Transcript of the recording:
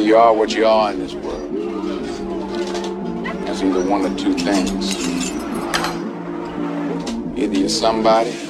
You are what you are in this world. There's either one or two things. Either you're somebody